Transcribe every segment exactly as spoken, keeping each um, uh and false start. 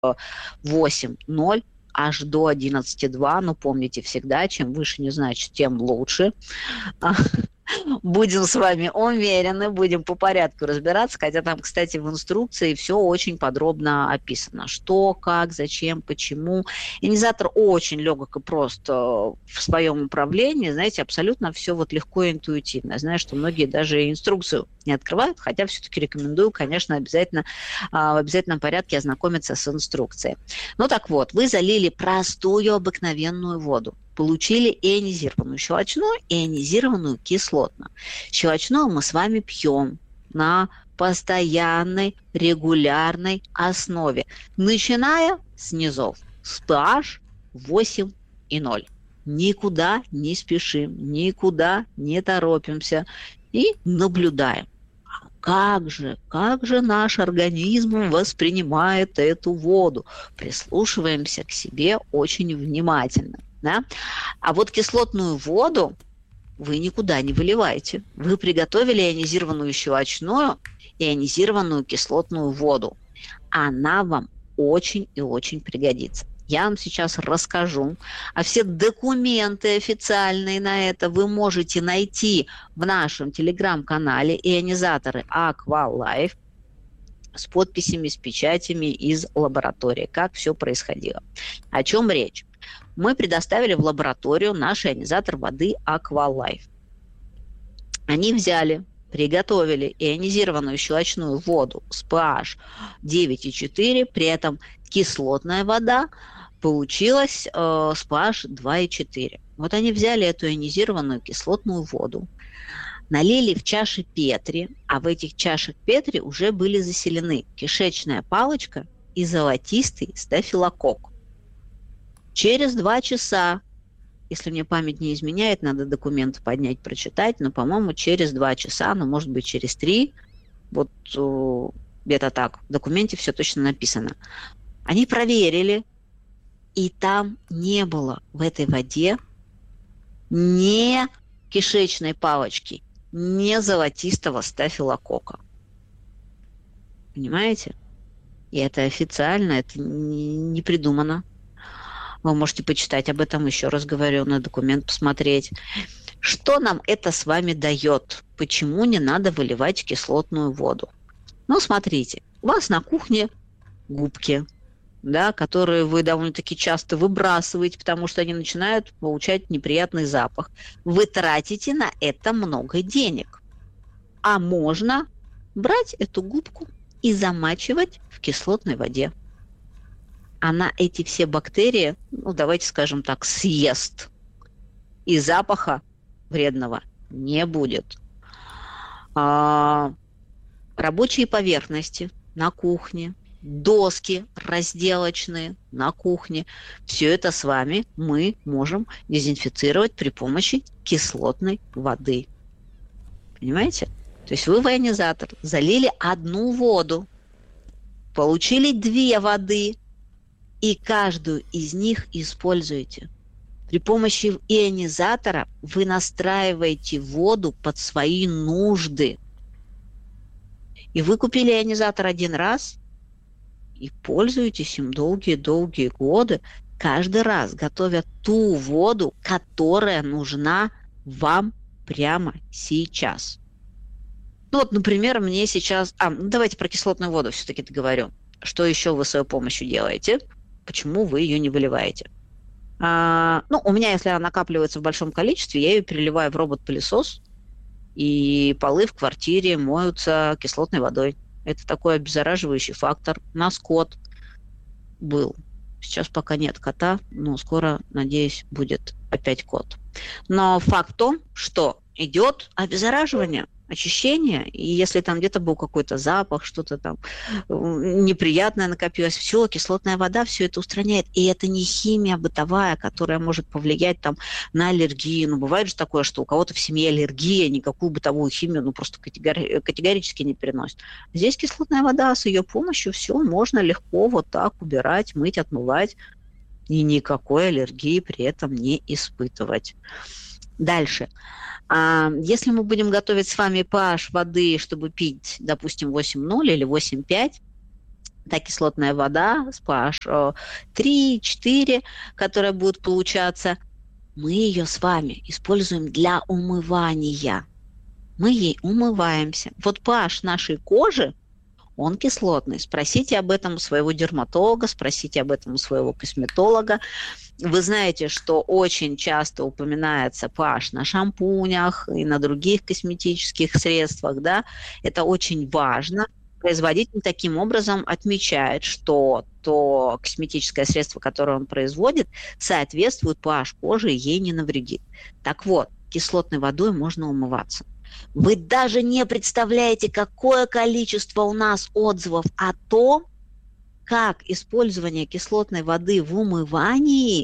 восемь ноль аж до одиннадцать два. Но помните всегда, чем выше не значит, тем лучше. Будем с вами умеренны, будем по порядку разбираться, хотя там, кстати, в инструкции все очень подробно описано. Что, как, зачем, почему. Ионизатор очень легок и прост в своем управлении, знаете, абсолютно все вот легко и интуитивно. Я знаю, что многие даже инструкцию не открывают, хотя все-таки рекомендую, конечно, обязательно в обязательном порядке ознакомиться с инструкцией. Ну так вот, вы залили простую обыкновенную воду, получили ионизированную щелочную и ионизированную кислотную. Щелочную мы с вами пьем на постоянной, регулярной основе, начиная с низов, с pH восемь и ноль. Никуда не спешим, никуда не торопимся и наблюдаем. Как же, как же наш организм воспринимает эту воду? Прислушиваемся к себе очень внимательно. Да? А вот кислотную воду вы никуда не выливаете. Вы приготовили ионизированную щелочную, ионизированную кислотную воду. Она вам очень и очень пригодится. Я вам сейчас расскажу, а все документы официальные на это вы можете найти в нашем телеграм-канале «Ионизаторы Aqualife» с подписями, с печатями из лаборатории, как все происходило. О чем речь? Мы предоставили в лабораторию наш ионизатор воды Aqualife. Они взяли, приготовили ионизированную щелочную воду с pH девять и четыре, при этом кислотная вода получилась э, с pH два и четыре. Вот они взяли эту ионизированную кислотную воду, налили в чаши Петри, а в этих чашах Петри уже были заселены кишечная палочка и золотистый стафилококк. Через два часа, если мне память не изменяет, надо документы поднять, прочитать, но, по-моему, через два часа, ну, может быть, через три, вот где-то так, в документе все точно написано. Они проверили, и там не было в этой воде ни кишечной палочки, ни золотистого стафилококка. Понимаете? И это официально, это не, не придумано. Вы можете почитать об этом, еще раз говорю, на документ посмотреть. Что нам это с вами дает? Почему не надо выливать кислотную воду? Ну, смотрите, у вас на кухне губки, да, которые вы довольно-таки часто выбрасываете, потому что они начинают получать неприятный запах. Вы тратите на это много денег. А можно брать эту губку и замачивать в кислотной воде. Она эти все бактерии, ну, давайте скажем так, съест. И запаха вредного не будет. А, рабочие поверхности на кухне, доски разделочные на кухне. Все это с вами мы можем дезинфицировать при помощи кислотной воды. Понимаете? То есть вы в ионизатор залили одну воду, получили две воды, и каждую из них используете. При помощи ионизатора вы настраиваете воду под свои нужды. И вы купили ионизатор один раз и пользуетесь им долгие-долгие годы, каждый раз готовя ту воду, которая нужна вам прямо сейчас. Ну вот, например, мне сейчас... А, ну давайте про кислотную воду все-таки договорю. Что еще вы своей помощью делаете? Почему вы ее не выливаете? А, ну, у меня, если она накапливается в большом количестве, я ее переливаю в робот-пылесос, и полы в квартире моются кислотной водой. Это такой обеззараживающий фактор. У нас кот был. Сейчас пока нет кота, но скоро, надеюсь, будет опять кот. Но факт в том, что идет обеззараживание, очищение, и если там где-то был какой-то запах, что-то там неприятное накопилось, все, кислотная вода все это устраняет. И это не химия бытовая, которая может повлиять там на аллергию. Ну, бывает же такое, что у кого-то в семье аллергия, никакую бытовую химию, ну, просто категори- категорически не переносит. Здесь кислотная вода, с ее помощью все можно легко вот так убирать, мыть, отмывать, и никакой аллергии при этом не испытывать. Дальше. Если мы будем готовить с вами pH воды, чтобы пить, допустим, восемь ноль или восемь пять, та кислотная вода с pH три-четыре, которая будет получаться, мы ее с вами используем для умывания. Мы ей умываемся. Вот pH нашей кожи, он кислотный. Спросите об этом у своего дерматолога, спросите об этом у своего косметолога. Вы знаете, что очень часто упоминается pH на шампунях и на других косметических средствах, да? Это очень важно. Производитель таким образом отмечает, что то косметическое средство, которое он производит, соответствует pH кожи и ей не навредит. Так вот, кислотной водой можно умываться. Вы даже не представляете, какое количество у нас отзывов о том, как использование кислотной воды в умывании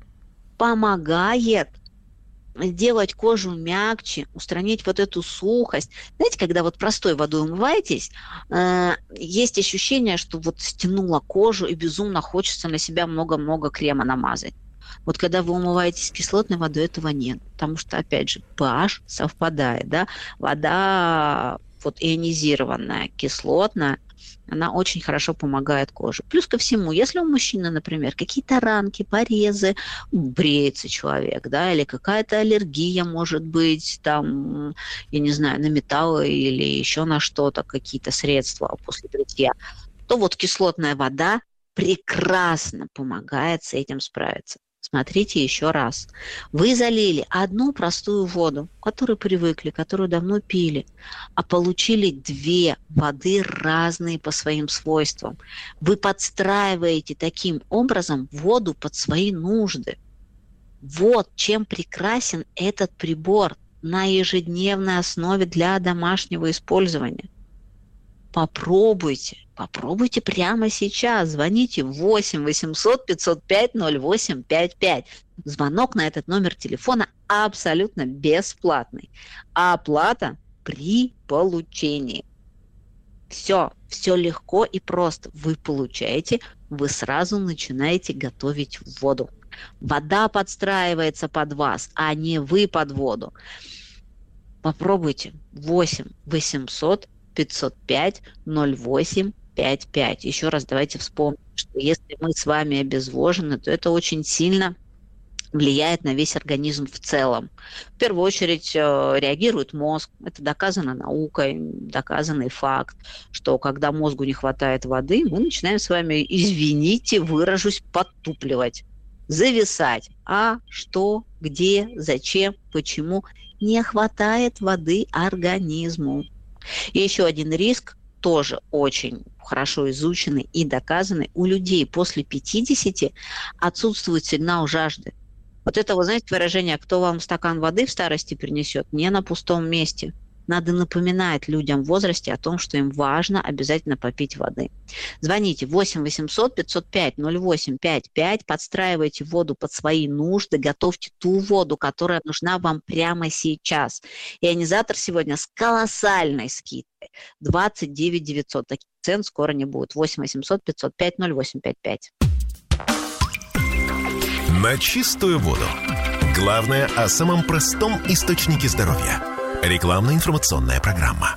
помогает сделать кожу мягче, устранить вот эту сухость. Знаете, когда вот простой водой умываетесь, э, есть ощущение, что вот стянуло кожу и безумно хочется на себя много-много крема намазать. Вот когда вы умываетесь кислотной водой, этого нет. Потому что, опять же, pH совпадает, да. Вода вот ионизированная, кислотная, она очень хорошо помогает коже. Плюс ко всему, если у мужчины, например, какие-то ранки, порезы, бреется человек, да, или какая-то аллергия может быть, там, я не знаю, на металлы или еще на что-то, какие-то средства после бритья, то вот кислотная вода прекрасно помогает с этим справиться. Смотрите еще раз. Вы залили одну простую воду, к которой привыкли, которую давно пили, а получили две воды разные по своим свойствам. Вы подстраиваете таким образом воду под свои нужды. Вот чем прекрасен этот прибор на ежедневной основе для домашнего использования. Попробуйте, попробуйте прямо сейчас. Звоните в восемь восемьсот пятьсот пять ноль восемь пять пять. Звонок на этот номер телефона абсолютно бесплатный. А оплата при получении. Все, все легко и просто. Вы получаете, вы сразу начинаете готовить воду. Вода подстраивается под вас, а не вы под воду. Попробуйте. восемь восемьсот пятьсот пять ноль восемь пять пять. Еще раз давайте вспомним, что если мы с вами обезвожены, то это очень сильно влияет на весь организм в целом. В первую очередь реагирует мозг. Это доказано наукой, доказанный факт, что когда мозгу не хватает воды, мы начинаем с вами, извините, выражусь, подтупливать, зависать. А что, где, зачем, почему? Не хватает воды организму. И еще один риск, тоже очень хорошо изученный и доказанный. У людей после пятидесяти отсутствует сигнал жажды. Вот это, вы знаете, выражение «кто вам стакан воды в старости принесет?» не на пустом месте. Надо напоминать людям в возрасте о том, что им важно обязательно попить воды. Звоните восемь восемьсот пятьсот пять ноль восемь пять пять, подстраивайте воду под свои нужды, готовьте ту воду, которая нужна вам прямо сейчас. Ионизатор сегодня с колоссальной скидкой. двадцать девять девятьсот. Таких цен скоро не будет. восемь восемьсот пятьсот пять ноль восемь пять пять. На чистую воду. Главное о самом простом источнике здоровья. Рекламно-информационная программа.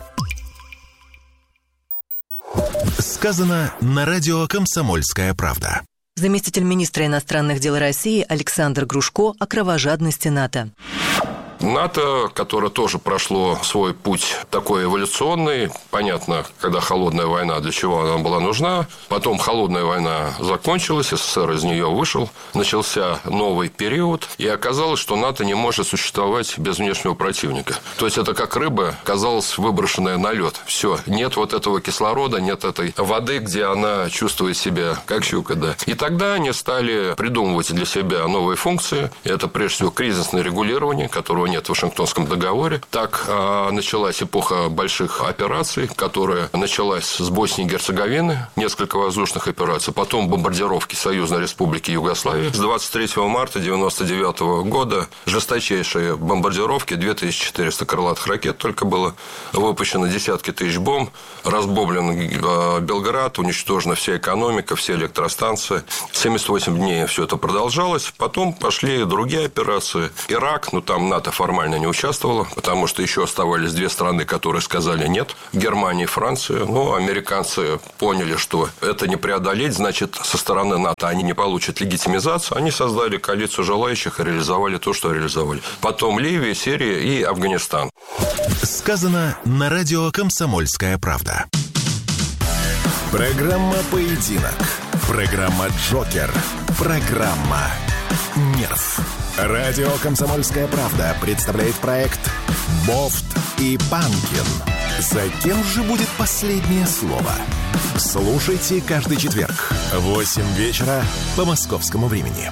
Сказано на радио «Комсомольская правда». Заместитель министра иностранных дел России Александр Грушко о кровожадности НАТО. НАТО, которое тоже прошло свой путь такой эволюционный, понятно, когда холодная война, для чего она была нужна. Потом холодная война закончилась, СССР из нее вышел, начался новый период, и оказалось, что НАТО не может существовать без внешнего противника. То есть это как рыба, казалось, выброшенная на лед. Все, нет вот этого кислорода, нет этой воды, где она чувствует себя как щука, да. И тогда они стали придумывать для себя новые функции. Это прежде всего кризисное регулирование, которого нет в Вашингтонском договоре. Так а, началась эпоха больших операций, которая началась с Боснии и Герцеговины, несколько воздушных операций, потом бомбардировки Союзной Республики Югославии. С двадцать третьего марта девяносто девятого года жесточайшие бомбардировки, две тысячи четыреста крылатых ракет только было выпущено, десятки тысяч бомб, разбомблен Белград, уничтожена вся экономика, все электростанции. семьдесят восемь дней все это продолжалось. Потом пошли другие операции. Ирак, ну там НАТО формально не участвовала, потому что еще оставались две страны, которые сказали нет. Германия и Франция. Но американцы поняли, что это не преодолеть, значит, со стороны НАТО они не получат легитимизацию. Они создали коалицию желающих и реализовали то, что реализовали. Потом Ливия, Сирия и Афганистан. Сказано на радио «Комсомольская правда». Программа «Поединок». Программа «Джокер». Программа «Нерв». Радио «Комсомольская правда» представляет проект «Бофт и Панкин». За кем же будет последнее слово? Слушайте каждый четверг в восемь вечера по московскому времени.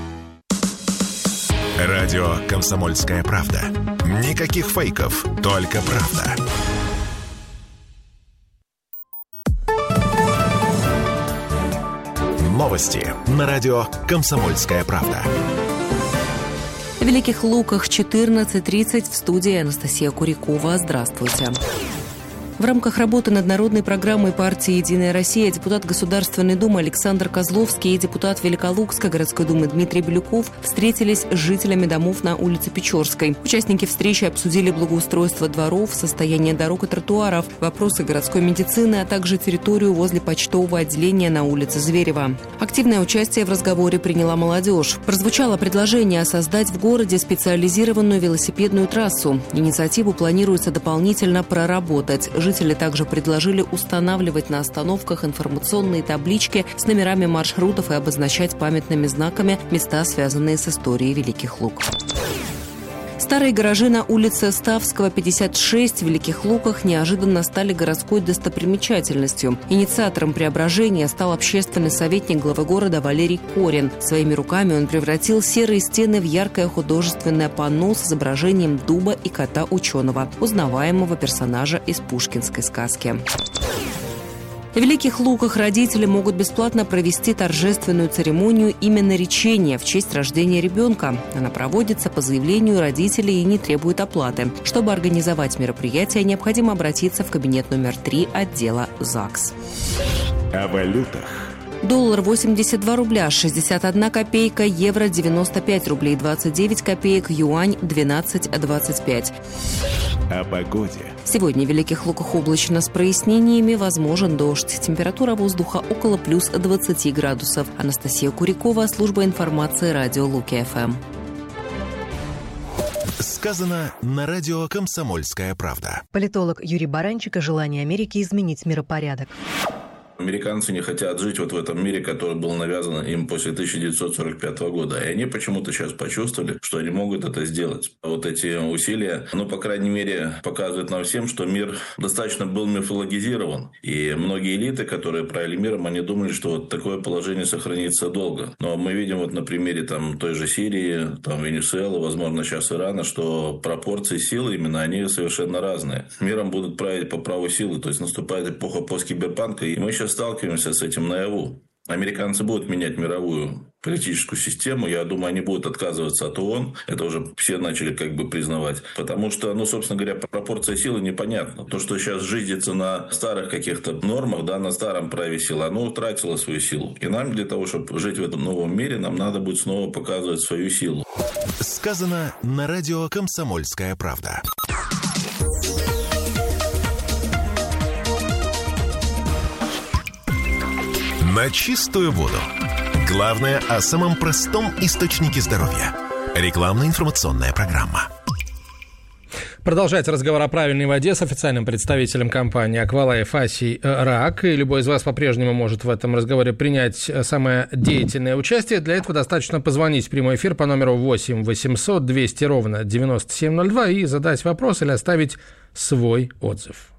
Радио «Комсомольская правда». Никаких фейков, только правда. Новости на радио «Комсомольская правда». В Великих Луках четырнадцать тридцать в студии Анастасия Курякова. Здравствуйте. В рамках работы над народной программой партии «Единая Россия» депутат Государственной Думы Александр Козловский и депутат Великолукской городской думы Дмитрий Белюков встретились с жителями домов на улице Печорской. Участники встречи обсудили благоустройство дворов, состояние дорог и тротуаров, вопросы городской медицины, а также территорию возле почтового отделения на улице Зверева. Активное участие в разговоре приняла молодежь. Прозвучало предложение создать в городе специализированную велосипедную трассу. Инициативу планируется дополнительно проработать. Жители также предложили устанавливать на остановках информационные таблички с номерами маршрутов и обозначать памятными знаками места, связанные с историей Великих Лук. Старые гаражи на улице Ставского, пятьдесят шесть в Великих Луках неожиданно стали городской достопримечательностью. Инициатором преображения стал общественный советник главы города Валерий Корин. Своими руками он превратил серые стены в яркое художественное панно с изображением дуба и кота-ученого, узнаваемого персонажа из пушкинской сказки. В Великих Луках родители могут бесплатно провести торжественную церемонию именоречения в честь рождения ребенка. Она проводится по заявлению родителей и не требует оплаты. Чтобы организовать мероприятие, необходимо обратиться в кабинет номер три отдела ЗАГС. О валютах. Доллар восемьдесят два рубля шестьдесят одна копейка, евро девяносто пять рублей двадцать девять копеек, юань двенадцать двадцать пять. О погоде. Сегодня в Великих Луках облачно с прояснениями, возможен дождь. Температура воздуха около плюс двадцати градусов. Анастасия Курякова, служба информации радио Луки-ФМ. Сказано на радио «Комсомольская правда». Политолог Юрий Баранчик о желании Америки изменить миропорядок. Американцы не хотят жить вот в этом мире, который был навязан им после тысяча девятьсот сорок пятого года. И они почему-то сейчас почувствовали, что они могут это сделать. Вот эти усилия, ну, по крайней мере, показывают нам всем, что мир достаточно был мифологизирован. И многие элиты, которые правили миром, они думали, что вот такое положение сохранится долго. Но мы видим вот на примере там, той же Сирии, там, Венесуэлы, возможно, сейчас Ирана, что пропорции силы именно, они совершенно разные. Миром будут править по праву силы. То есть наступает эпоха посткиберпанка, и мы сейчас сталкиваемся с этим наяву. Американцы будут менять мировую политическую систему. Я думаю, они будут отказываться от ООН. Это уже все начали как бы признавать. Потому что, ну, собственно говоря, пропорция силы непонятна. То, что сейчас жизнится на старых каких-то нормах, да, на старом праве силы, оно утратило свою силу. И нам для того, чтобы жить в этом новом мире, нам надо будет снова показывать свою силу. Сказано на радио «Комсомольская правда». На чистую воду. Главное о самом простом источнике здоровья. Рекламно-информационная программа. Продолжается разговор о правильной воде с официальным представителем компании «Аквалайф» Асей Рак. И любой из вас по-прежнему может в этом разговоре принять самое деятельное участие. Для этого достаточно позвонить в прямой эфир по номеру восемь восемьсот двести ровно девяносто семь ноль два и задать вопрос или оставить свой отзыв.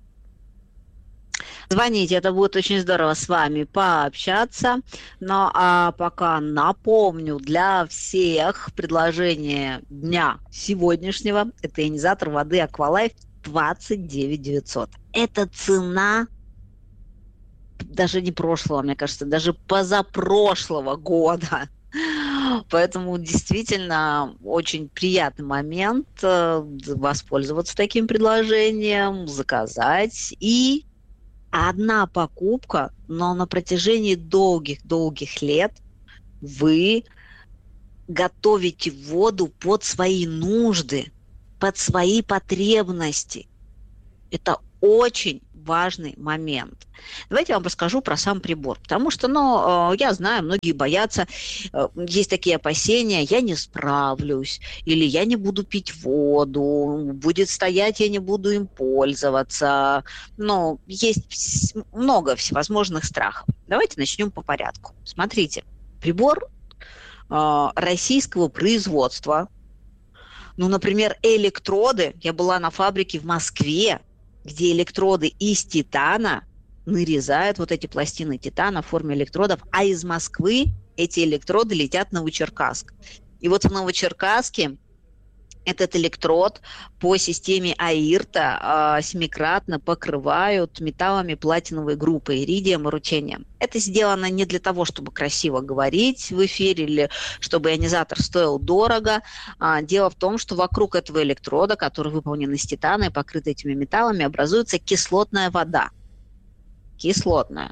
Звоните, это будет очень здорово с вами пообщаться. Ну а пока напомню для всех предложение дня сегодняшнего. Это ионизатор воды «Аквалайф» двадцать девять девятьсот. Это цена даже не прошлого, мне кажется, даже позапрошлого года. Поэтому действительно очень приятный момент воспользоваться таким предложением, заказать. И одна покупка, но на протяжении долгих-долгих лет вы готовите воду под свои нужды, под свои потребности. Это очень важный момент. Давайте я вам расскажу про сам прибор, потому что, ну, я знаю, многие боятся, есть такие опасения, я не справлюсь, или я не буду пить воду, будет стоять, я не буду им пользоваться. Ну, есть много всевозможных страхов. Давайте начнем по порядку. Смотрите, прибор э, российского производства, ну, например, электроды, я была на фабрике в Москве, где электроды из титана нарезают вот эти пластины титана в форме электродов, а из Москвы эти электроды летят в Новочеркасск. И вот в Новочеркасске этот электрод по системе АИРТа э, семикратно покрывают металлами платиновой группы, иридием и рутением. Это сделано не для того, чтобы красиво говорить в эфире или чтобы ионизатор стоил дорого. А, дело в том, что вокруг этого электрода, который выполнен из титана и покрыт этими металлами, образуется кислотная вода. Кислотная.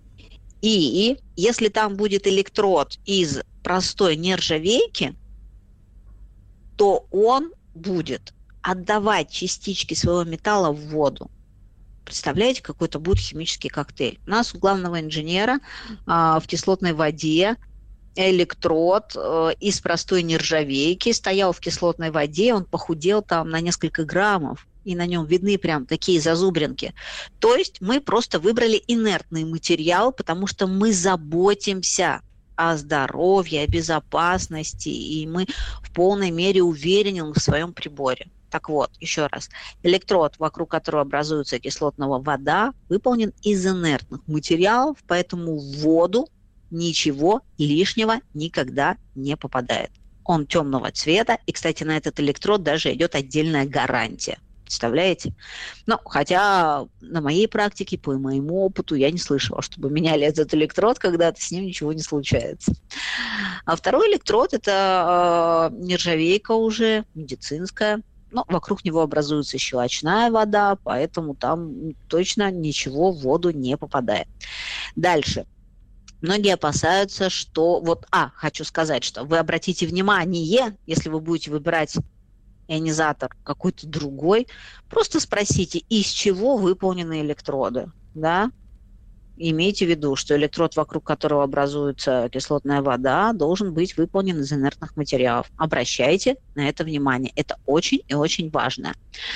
И если там будет электрод из простой нержавейки, то он будет отдавать частички своего металла в воду. Представляете, какой-то будет химический коктейль. У нас у главного инженера а, в кислотной воде электрод а, из простой нержавейки стоял в кислотной воде, он похудел там на несколько граммов, и на нем видны прям такие зазубринки. То есть мы просто выбрали инертный материал, потому что мы заботимся о здоровье, о безопасности, и мы в полной мере уверены в своем приборе. Так вот, еще раз, электрод, вокруг которого образуется кислотная вода, выполнен из инертных материалов, поэтому в воду ничего лишнего никогда не попадает. Он темного цвета, и, кстати, на этот электрод даже идет отдельная гарантия. Представляете? Ну, хотя на моей практике, по моему опыту, я не слышала, чтобы меняли этот электрод, когда-то с ним ничего не случается. А второй электрод – это э, нержавейка уже, медицинская. Но вокруг него образуется щелочная вода, поэтому там точно ничего в воду не попадает. Дальше. Многие опасаются, что… Вот, а, хочу сказать, что вы обратите внимание, если вы будете выбирать ионизатор какой-то другой, просто спросите, из чего выполнены электроды, да? Имейте в виду, что электрод, вокруг которого образуется кислотная вода, должен быть выполнен из инертных материалов. Обращайте на это внимание. Это очень и очень важно.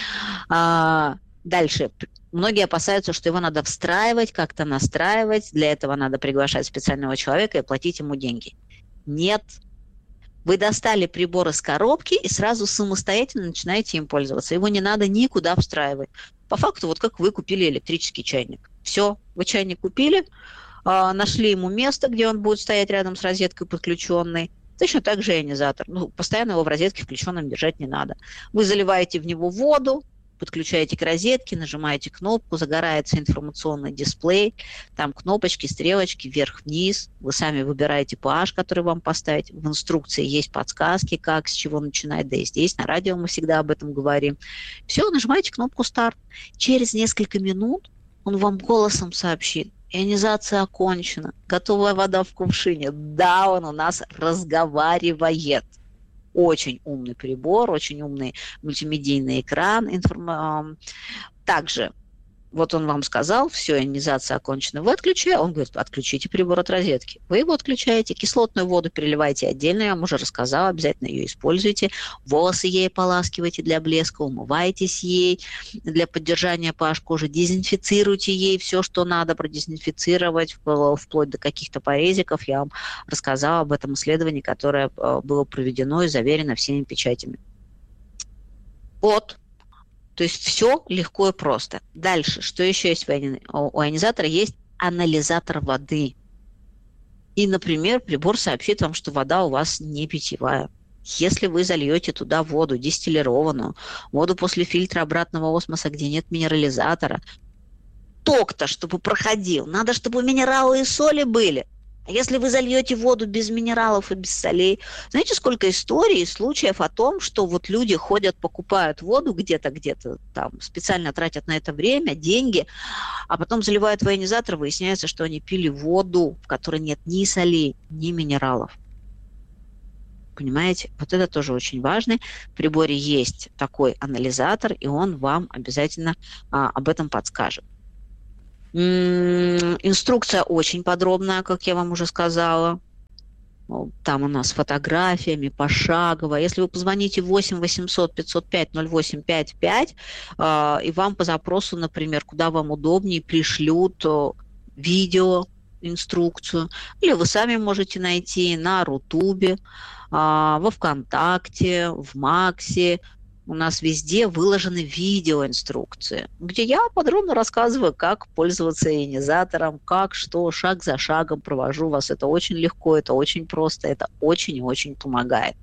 А, дальше. Многие опасаются, что его надо встраивать, как-то настраивать. Для этого надо приглашать специального человека и платить ему деньги. Нет. Вы достали прибор из коробки и сразу самостоятельно начинаете им пользоваться. Его не надо никуда встраивать. По факту, вот как вы купили электрический чайник. Все, вы чайник купили, нашли ему место, где он будет стоять рядом с розеткой подключенной. Точно так же ионизатор. Ну, постоянно его в розетке включенным держать не надо. Вы заливаете в него воду, подключаете к розетке, нажимаете кнопку, загорается информационный дисплей, там кнопочки, стрелочки вверх-вниз, вы сами выбираете pH, который вам поставить, в инструкции есть подсказки, как, с чего начинать, да и здесь на радио мы всегда об этом говорим. Все, нажимаете кнопку старт. Через несколько минут он вам голосом сообщит: ионизация окончена, готовая вода в кувшине. Да, он у нас разговаривает. Очень умный прибор, очень умный мультимедийный экран. Информ... Также, вот он вам сказал, все, ионизация окончена, вы отключаете. Он говорит, отключите прибор от розетки. Вы его отключаете, кислотную воду переливаете отдельно, я вам уже рассказала, обязательно ее используйте. Волосы ей ополаскивайте для блеска, умывайтесь ей для поддержания pH кожи, дезинфицируйте ей все, что надо продезинфицировать, вплоть до каких-то порезиков. Я вам рассказала об этом исследовании, которое было проведено и заверено всеми печатями. Вот. То есть все легко и просто. Дальше, что еще есть у ионизатора? Есть анализатор воды. И, например, прибор сообщит вам, что вода у вас не питьевая. Если вы зальете туда воду дистиллированную, воду после фильтра обратного осмоса, где нет минерализатора, ток-то, чтобы проходил, надо, чтобы минералы и соли были. А если вы зальете воду без минералов и без солей, знаете, сколько историй и случаев о том, что вот люди ходят, покупают воду где-то, где-то там, специально тратят на это время, деньги, а потом заливают в ионизатор, выясняется, что они пили воду, в которой нет ни солей, ни минералов. Понимаете? Вот это тоже очень важно. В приборе есть такой анализатор, и он вам обязательно а, об этом подскажет. М-м, инструкция очень подробная, как я вам уже сказала. Там у нас с фотографиями, пошагово. Если вы позвоните восемь восемьсот пятьсот пять ноль восемь пять пять, э, и вам по запросу, например, куда вам удобнее, пришлют видео, инструкцию, или вы сами можете найти на Рутубе, во ВКонтакте, в Максе. У нас везде выложены видеоинструкции, где я подробно рассказываю, как пользоваться ионизатором, как, что, шаг за шагом провожу вас. Это очень легко, это очень просто, это очень и очень помогает.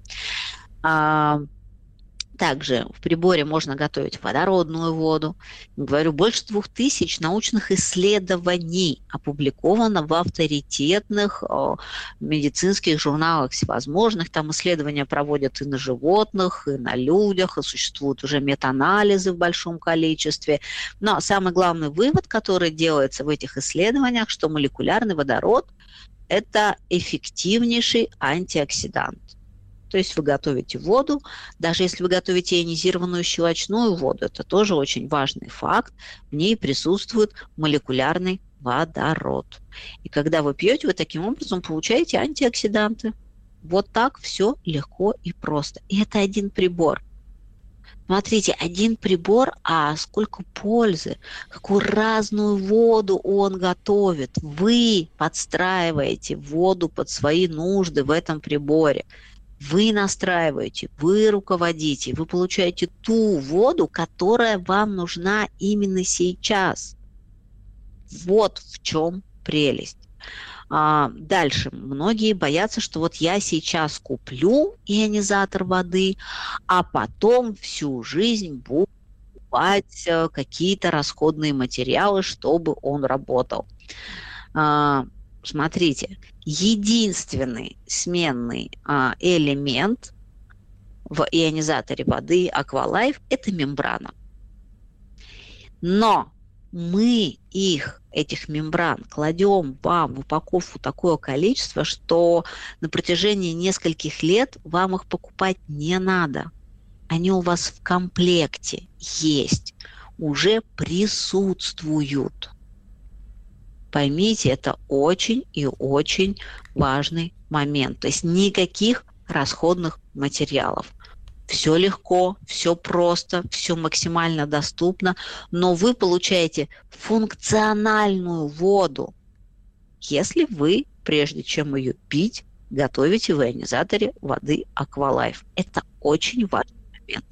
Также в приборе можно готовить водородную воду. Говорю, больше двух тысяч научных исследований опубликовано в авторитетных о, медицинских журналах всевозможных. Там исследования проводят и на животных, и на людях, и существуют уже метаанализы в большом количестве. Но самый главный вывод, который делается в этих исследованиях, что молекулярный водород – это эффективнейший антиоксидант. То есть вы готовите воду, даже если вы готовите ионизированную щелочную воду, это тоже очень важный факт, в ней присутствует молекулярный водород. И когда вы пьете, вы таким образом получаете антиоксиданты. Вот так все легко и просто. И это один прибор. Смотрите, один прибор, а сколько пользы, какую разную воду он готовит. Вы подстраиваете воду под свои нужды в этом приборе. Вы настраиваете, вы руководите, вы получаете ту воду, которая вам нужна именно сейчас. Вот в чем прелесть. А, дальше. Многие боятся, что вот я сейчас куплю ионизатор воды, а потом всю жизнь буду покупать какие-то расходные материалы, чтобы он работал. А, смотрите. Единственный сменный а, элемент в ионизаторе воды Aqualife – это мембрана. Но мы их, этих мембран, кладем вам в упаковку такое количество, что на протяжении нескольких лет вам их покупать не надо. Они у вас в комплекте есть, уже присутствуют. Поймите, это очень и очень важный момент. То есть никаких расходных материалов. Все легко, все просто, все максимально доступно, но вы получаете функциональную воду, если вы, прежде чем ее пить, готовите в ионизаторе воды Aqualife. Это очень важный момент.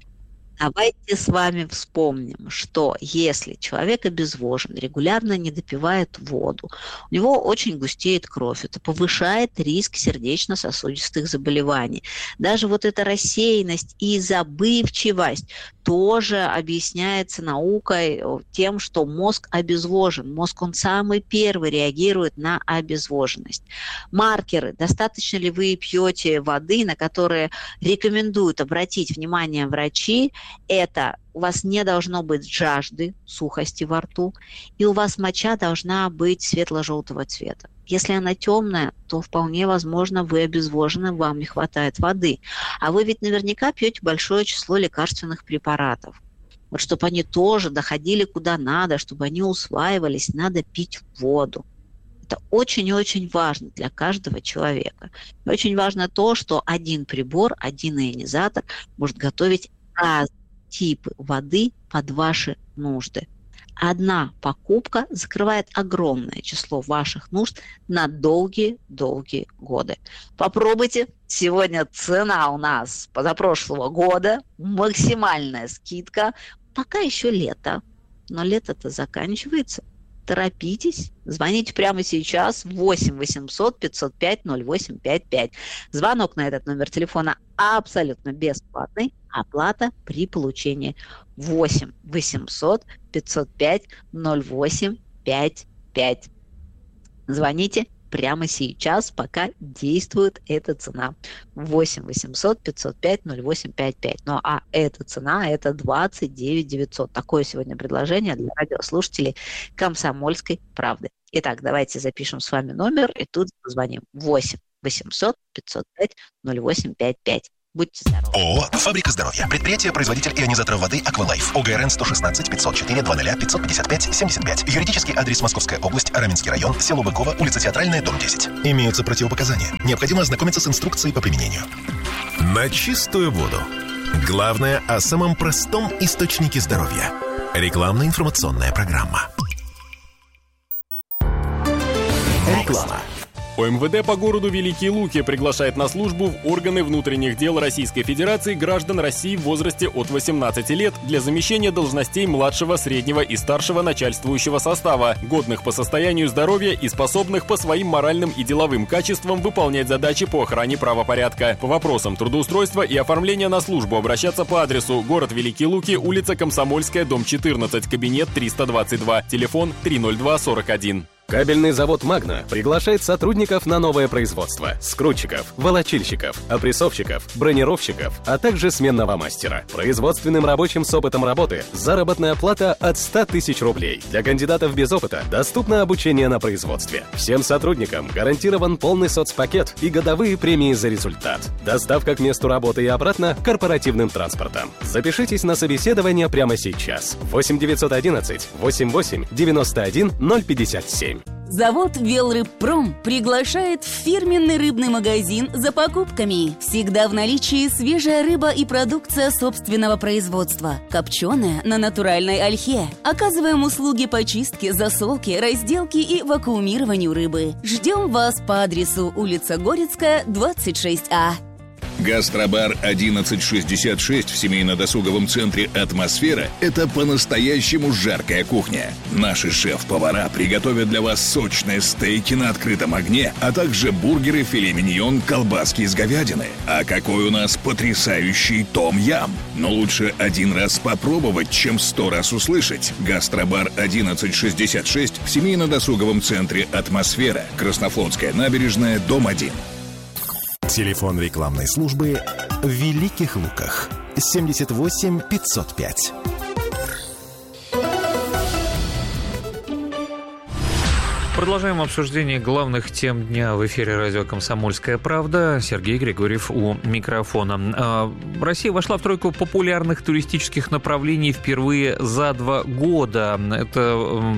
Давайте с вами вспомним, что если человек обезвожен, регулярно не допивает воду, у него очень густеет кровь, это повышает риск сердечно-сосудистых заболеваний. Даже вот эта рассеянность и забывчивость тоже объясняется наукой тем, что мозг обезвожен. Мозг, он самый первый реагирует на обезвоженность. Маркеры. Достаточно ли вы пьете воды, на которые рекомендуют обратить внимание врачи? Это у вас не должно быть жажды, сухости во рту, и у вас моча должна быть светло-желтого цвета. Если она темная, то вполне возможно, вы обезвожены, вам не хватает воды. А вы ведь наверняка пьете большое число лекарственных препаратов. Вот чтобы они тоже доходили куда надо, чтобы они усваивались, надо пить воду. Это очень и очень важно для каждого человека. И очень важно то, что один прибор, один ионизатор может готовить разные типы воды под ваши нужды. Одна покупка закрывает огромное число ваших нужд на долгие-долгие годы. Попробуйте. Сегодня цена у нас позапрошлого года, максимальная скидка. Пока еще лето, но лето-то заканчивается. Торопитесь, звоните прямо сейчас восемь восемьсот пятьсот пять ноль восемь пять пять. Звонок на этот номер телефона абсолютно бесплатный, оплата при получении восемь восемьсот пятьсот пять ноль восемь пять пять. Звоните прямо сейчас, пока действует эта цена. восемь восемьсот пятьсот пять ноль восемь пять пять. Ну а эта цена – это двадцать девять девятьсот. Такое сегодня предложение для радиослушателей «Комсомольской правды». Итак, давайте запишем с вами номер и тут позвоним. восемь восемьсот пятьсот пять ноль восемь пять пять. Будьте здоровы. ООО «Фабрика здоровья». Предприятие-производитель ионизаторов воды «Аквалайф». ОГРН сто шестнадцать пятьсот четыре двадцать пятьсот пятьдесят пять семьдесят пять. Юридический адрес: Московская область, Раменский район, село Быково, улица Театральная, дом десять. Имеются противопоказания. Необходимо ознакомиться с инструкцией по применению. На чистую воду. Главное о самом простом источнике здоровья. Рекламно-информационная программа. Реклама. ОМВД по городу Великие Луки приглашает на службу в органы внутренних дел Российской Федерации граждан России в возрасте от восемнадцати лет для замещения должностей младшего, среднего и старшего начальствующего состава, годных по состоянию здоровья и способных по своим моральным и деловым качествам выполнять задачи по охране правопорядка. По вопросам трудоустройства и оформления на службу обращаться по адресу: город Великие Луки, улица Комсомольская, дом четырнадцать, кабинет триста двадцать два, телефон три ноль два сорок один. Кабельный завод «Магна» приглашает сотрудников на новое производство: скрутчиков, волочильщиков, опрессовщиков, бронировщиков, а также сменного мастера. Производственным рабочим с опытом работы заработная плата от ста тысяч рублей. Для кандидатов без опыта доступно обучение на производстве. Всем сотрудникам гарантирован полный соцпакет и годовые премии за результат. Доставка к месту работы и обратно корпоративным транспортом. Запишитесь на собеседование прямо сейчас. восемь девятьсот одиннадцать восемьдесят восемь девяносто один ноль пятьдесят семь. Завод «Велрыбпром» приглашает в фирменный рыбный магазин за покупками. Всегда в наличии свежая рыба и продукция собственного производства. Копченая на натуральной ольхе. Оказываем услуги по чистке, засолке, разделке и вакуумированию рыбы. Ждем вас по адресу: улица Горецкая, двадцать шесть А. Гастробар одиннадцать шестьдесят шесть в семейно-досуговом центре «Атмосфера» — это по-настоящему жаркая кухня. Наши шеф-повара приготовят для вас сочные стейки на открытом огне, а также бургеры, филе миньон, колбаски из говядины. А какой у нас потрясающий том-ям! Но лучше один раз попробовать, чем сто раз услышать. Гастробар одиннадцать шестьдесят шесть в семейно-досуговом центре «Атмосфера», Краснофлотская набережная, дом один. Телефон рекламной службы в Великих Луках. семьдесят восемь пятьсот пять. Продолжаем обсуждение главных тем дня в эфире радио «Комсомольская правда». Сергей Григорьев у микрофона. Россия вошла в тройку популярных туристических направлений впервые за два года. Это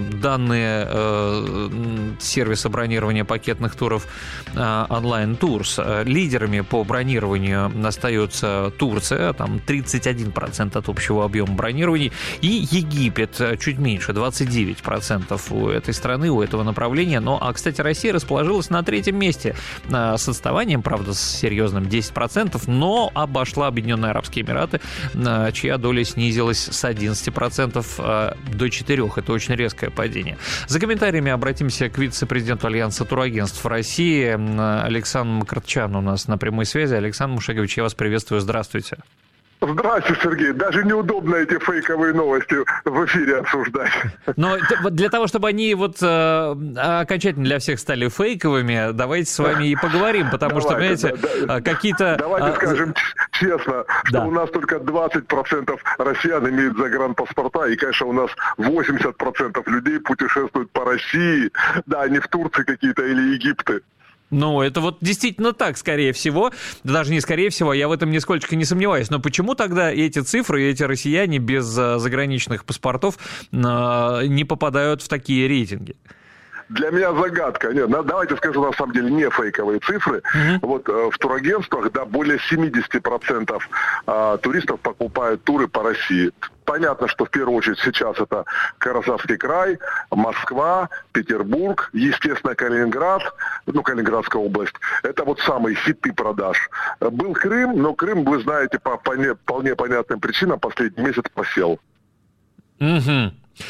данные сервиса бронирования пакетных туров Online Tours. Лидерами по бронированию остается Турция, там тридцать один процент от общего объема бронирований, и Египет, чуть меньше, двадцать девять процентов у этой страны, у этого направления. Ну, а, кстати, Россия расположилась на третьем месте с отставанием, правда, с серьезным десять процентов, но обошла Объединенные Арабские Эмираты, чья доля снизилась с одиннадцати процентов до четырёх процентов. Это очень резкое падение. За комментариями обратимся к вице-президенту Альянса турагентств России Александру Макартчану у нас на прямой связи. Александр Мушегович, я вас приветствую. Здравствуйте. Здравствуйте, Сергей. Даже неудобно эти фейковые новости в эфире обсуждать. Но для того, чтобы они вот э, окончательно для всех стали фейковыми, давайте с вами и поговорим, потому давайте, что, понимаете, да, какие-то... Давайте а, скажем честно, что да. у нас только двадцать процентов россиян имеют загранпаспорта, и, конечно, у нас восемьдесят процентов людей путешествуют по России, да, не в Турции какие-то или Египты. Ну, это вот действительно так, скорее всего. Да даже не скорее всего, я в этом нисколько не сомневаюсь. Но почему тогда эти цифры, эти россияне без заграничных паспортов не попадают в такие рейтинги? Для меня загадка. Нет, давайте скажу, на самом деле, не фейковые цифры. Uh-huh. Вот э, в турагентствах, да, более семьдесят процентов э, туристов покупают туры по России. Понятно, что в первую очередь сейчас это Краснодарский край, Москва, Петербург, естественно, Калининград, ну, Калининградская область. Это вот самые хиты продаж. Был Крым, но Крым, вы знаете, по вполне, вполне понятным причинам последний месяц посел. Угу.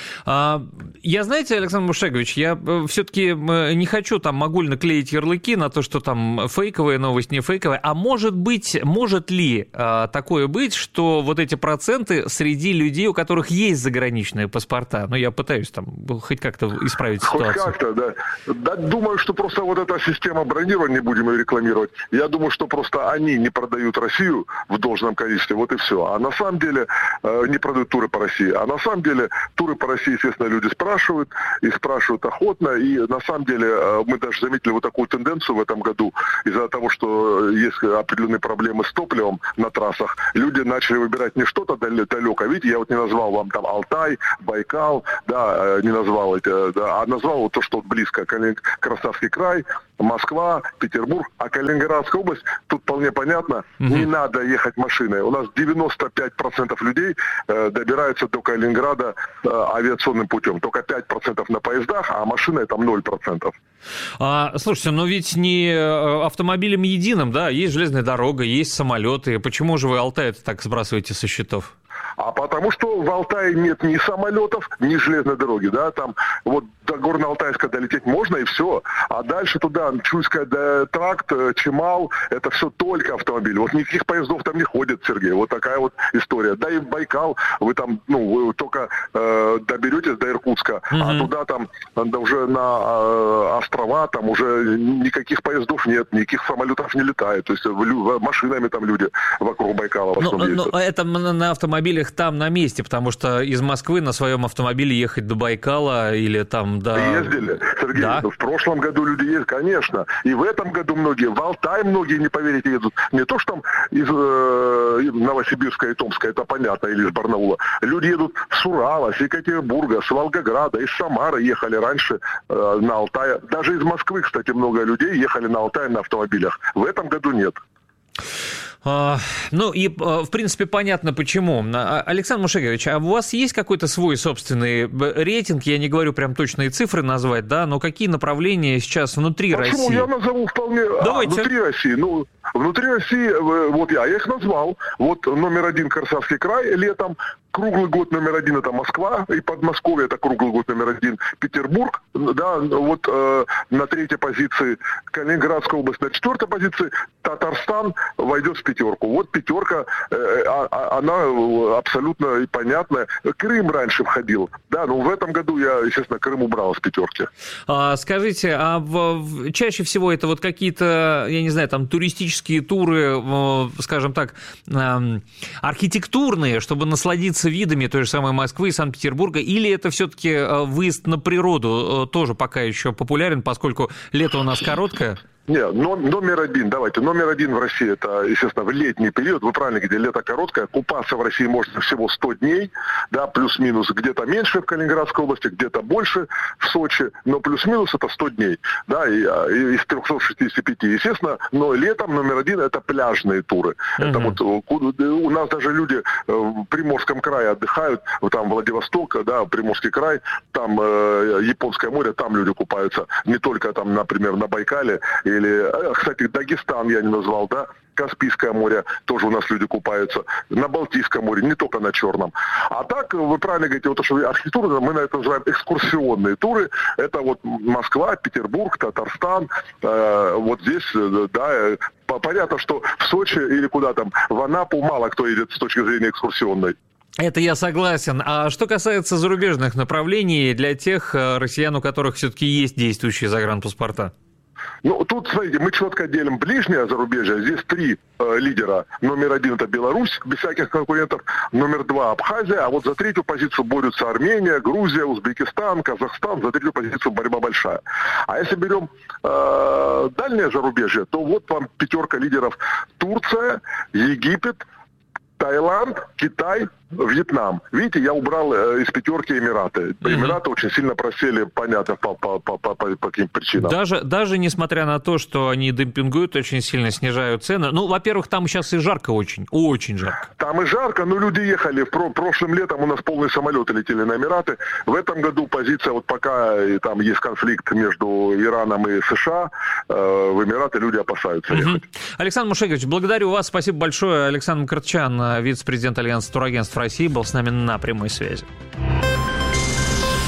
Я, знаете, Александр Мушегович, я все-таки не хочу там огульно клеить ярлыки на то, что там фейковая новость, не фейковая, а может быть, может ли такое быть, что вот эти проценты среди людей, у которых есть заграничные паспорта, ну, я пытаюсь там хоть как-то исправить ситуацию. Хоть как-то, да. Да, думаю, что просто вот эта система бронирования, не будем ее рекламировать, я думаю, что просто они не продают Россию в должном количестве, вот и все. А на самом деле не продают туры по России, а на самом деле туры по России, естественно, люди спрашивают, и спрашивают охотно. И на самом деле мы даже заметили вот такую тенденцию в этом году. Из-за того, что есть определенные проблемы с топливом на трассах, люди начали выбирать не что-то далеко. Видите, я вот не назвал вам там Алтай, Байкал, да, не назвал это, да, а назвал вот то, что вот близко. Краснодарский край, Москва, Петербург, а Калининградская область, тут вполне понятно, угу. не надо ехать машиной. У нас девяносто пять процентов людей э, добираются до Калининграда э, авиационным путем. Только пять процентов на поездах, а машиной там ноль процентов. А, слушайте, но ведь не автомобилем единым, да? Есть железная дорога, есть самолеты. Почему же вы Алтай-то так сбрасываете со счетов? А потому что в Алтае нет ни самолетов, ни железной дороги, да, там вот до Горно-Алтайска долететь можно и все, а дальше туда Чуйская тракт, Чемал, это все только автомобили, вот никаких поездов там не ходит, Сергей, вот такая вот история. Да и в Байкал вы там, ну, вы только э, доберетесь до Иркутска, mm-hmm. а туда там да, уже на э, острова там уже никаких поездов нет, никаких самолетов не летает, то есть в, машинами там люди вокруг Байкала в основном ездят. Но это на автомобилях там на месте, потому что из Москвы на своем автомобиле ехать до Байкала или там до... Ездили, Сергей, да? В прошлом году люди ездили, конечно, и в этом году многие, в Алтай многие, не поверите, едут, не то что там из э, Новосибирска и Томска, это понятно, или из Барнаула, люди едут с Урала, с Екатеринбурга, с Волгограда, из Самары ехали раньше э, на Алтай, даже из Москвы, кстати, много людей ехали на Алтай на автомобилях, в этом году нет. Ну и, в принципе, понятно почему. Александр Мушегович, а у вас есть какой-то свой собственный рейтинг? Я не говорю прям точные цифры назвать, да, но какие направления сейчас внутри Почему? России? Я назову вполне... Давайте. А, внутри России, ну, внутри России, вот я, я их назвал. Вот номер один Краснодарский край летом, круглый год номер один это Москва, и Подмосковье это круглый год номер один Петербург, да, вот э, на третьей позиции Калининградская область, на четвертой позиции Татарстан войдет в пятерку. Вот пятерка, э, а, она абсолютно понятная. Крым раньше входил, да, но в этом году я, естественно, Крым убрал с пятерки. А, скажите, а в, в, чаще всего это вот какие-то, я не знаю, там туристические туры, скажем так, э, архитектурные, чтобы насладиться видами той же самой Москвы и Санкт-Петербурга, или это все-таки выезд на природу тоже пока еще популярен, поскольку лето у нас короткое? Не, но, номер один, давайте, номер один в России, это, естественно, в летний период, вы правильно говорите, лето короткое, купаться в России можно всего сто дней, да, плюс-минус, где-то меньше в Калининградской области, где-то больше в Сочи, но плюс-минус это сто дней, да, и, и, из трехсот шестидесяти пяти, естественно, но летом номер один это пляжные туры, mm-hmm. это вот, у нас даже люди в Приморском крае отдыхают, там Владивосток, да, Приморский край, там э, Японское море, там люди купаются, не только там, например, на Байкале, или, кстати, Дагестан я не назвал, да, Каспийское море, тоже у нас люди купаются, на Балтийском море, не только на Черном. А так, вы правильно говорите, вот то, что архитектура, мы на это называем экскурсионные туры, это вот Москва, Петербург, Татарстан, э, вот здесь, да, понятно, что в Сочи или куда там, в Анапу мало кто едет с точки зрения экскурсионной. Это я согласен. А что касается зарубежных направлений для тех россиян, у которых все-таки есть действующие загранпаспорта? Ну, тут, смотрите, мы четко делим ближнее зарубежье. Здесь три э, лидера. Номер один это Беларусь, без всяких конкурентов. Номер два Абхазия. А вот за третью позицию борются Армения, Грузия, Узбекистан, Казахстан. За третью позицию борьба большая. А если берем э, дальнее зарубежье, то вот вам пятерка лидеров. Турция, Египет, Таиланд, Китай, Вьетнам. Видите, я убрал э, из пятерки Эмираты. Эмираты mm-hmm. очень сильно просели, понятно, по, по, по, по, по каким причинам. Даже, даже несмотря на то, что они демпингуют, очень сильно снижают цены. Ну, во-первых, там сейчас и жарко очень, очень жарко. Там и жарко, но люди ехали. В про- прошлым летом у нас полные самолеты летели на Эмираты. В этом году позиция, вот пока и там есть конфликт между Ираном и США, э, в Эмираты люди опасаются mm-hmm. ехать. Александр Мушегович, благодарю вас. Спасибо большое. Александр Мкртчян, вице-президент Альянса турагентств России, был с нами на прямой связи.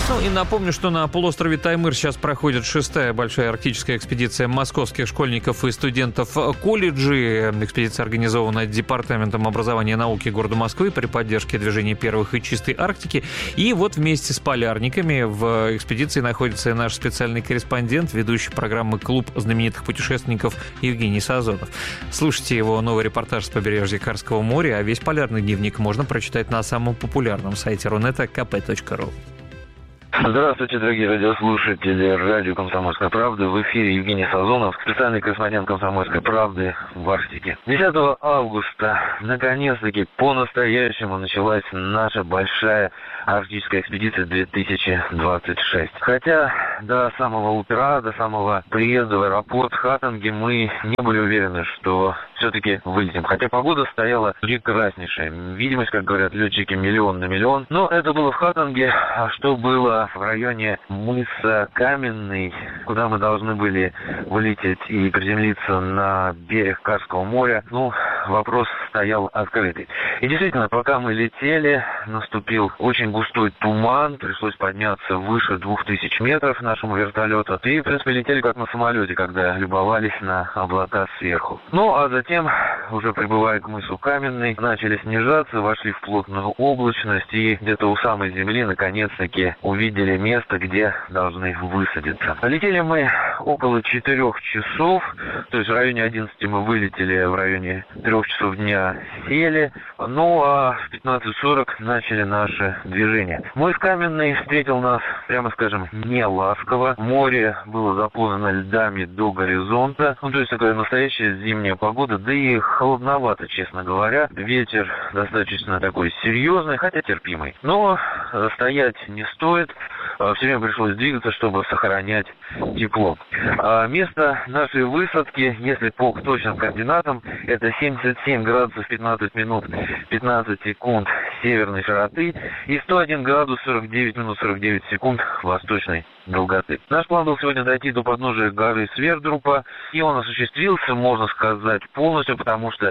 Ну и напомню, что на полуострове Таймыр сейчас проходит шестая большая арктическая экспедиция московских школьников и студентов колледжей. Экспедиция организована Департаментом образования и науки города Москвы при поддержке движения первых и чистой Арктики. И вот вместе с полярниками в экспедиции находится наш специальный корреспондент, ведущий программы «Клуб знаменитых путешественников» Евгений Сазонов. Слушайте его новый репортаж с побережья Карского моря, а весь полярный дневник можно прочитать на самом популярном сайте Рунета ка пэ точка ру. Здравствуйте, дорогие радиослушатели радио «Комсомольская правда». В эфире Евгений Сазонов, специальный корреспондент «Комсомольской правды» в Арктике. десятого августа, наконец-таки, по-настоящему началась наша большая арктическая экспедиция две тысячи двадцать шесть. Хотя до самого утра, до самого приезда в аэропорт Хатанги мы не были уверены, что все-таки вылетим. Хотя погода стояла прекраснейшая. Видимость, как говорят летчики, миллион на миллион. Но это было в Хатанге. А что было в районе мыса Каменный, куда мы должны были вылететь и приземлиться на берег Карского моря, ну, вопрос стоял открытый. И действительно, пока мы летели, наступил очень густой туман, пришлось подняться выше двух тысяч метров нашему вертолету. И, в принципе, летели как на самолете, когда любовались на облака сверху. Ну, а затем, уже прибывая к мысу Каменный, начали снижаться, вошли в плотную облачность и где-то у самой земли, наконец-таки, увидели место, где должны высадиться. Летели мы около четырех часов, то есть в районе одиннадцати мы вылетели, в районе трех часов дня сели, ну а в пятнадцать сорок начали наше движение. Мыс Каменный встретил нас, прямо скажем, не ласково. Море было заполнено льдами до горизонта, ну то есть такая настоящая зимняя погода, да и холодновато, честно говоря. Ветер достаточно такой серьезный, хотя терпимый. Но стоять не стоит. Все время пришлось двигаться, чтобы сохранять тепло. А место нашей высадки, если по точным координатам, это семьдесят семь градусов пятнадцать минут пятнадцать секунд северной широты и сто один градус сорок девять минут сорок девять секунд восточной долготы. Наш план был сегодня дойти до подножия горы Свердрупа, и он осуществился, можно сказать, полностью, потому что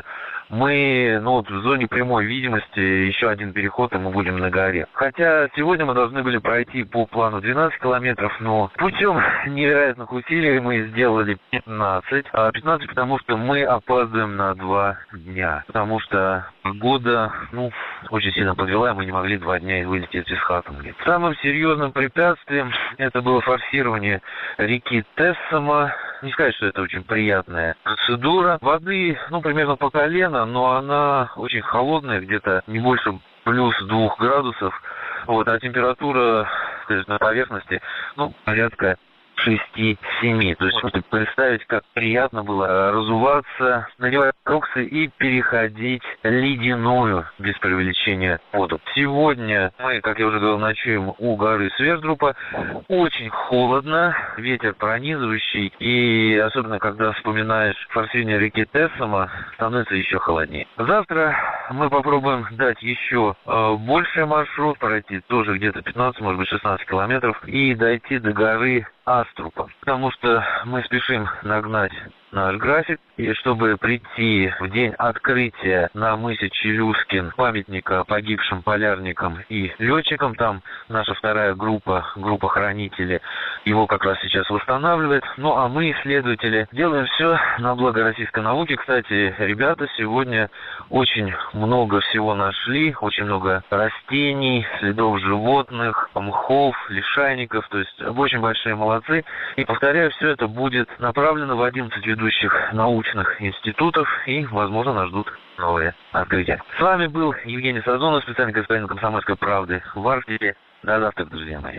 мы, ну вот в зоне прямой видимости, еще один переход, и мы будем на горе. Хотя сегодня мы должны были пройти по плану двенадцать километров, но путем невероятных усилий мы сделали пятнадцать. А пятнадцать, потому что мы опаздываем на два дня. Потому что погода, ну, очень сильно подвела, и мы не могли два дня вылететь из Хатанги. Самым серьезным препятствием это было форсирование реки Тессома. Не сказать, что это очень приятная процедура. Воды, ну, примерно по колено, но она очень холодная, где-то не больше плюс двух градусов. Вот, а температура, скажем, на поверхности, ну, порядка шесть-семь. То есть можете представить, как приятно было разуваться, надевать кроксы и переходить ледяную, без преувеличения, воду. Сегодня мы, как я уже говорил, ночуем у горы Свердрупа. Очень холодно, ветер пронизывающий, и особенно когда вспоминаешь форсирование реки Тессома, становится еще холоднее. Завтра мы попробуем дать еще э, больший маршрут, пройти тоже где-то пятнадцать, может быть шестнадцать километров, и дойти до горы Аструпа, потому что мы спешим нагнать наш график, и чтобы прийти в день открытия на мысе Челюскин памятника погибшим полярникам и летчикам, там наша вторая группа, группа хранителей, его как раз сейчас восстанавливает. Ну а мы, исследователи, делаем все на благо российской науки. Кстати, ребята сегодня очень много всего нашли, очень много растений, следов животных, мхов, лишайников, то есть очень большие молодцы. И повторяю, все это будет направлено в одиннадцать ведущих научных институтов, и, возможно, нас ждут новые открытия. С вами был Евгений Сазонов, специальный корреспондент «Комсомольской правды» в Арктике. До завтра, друзья мои.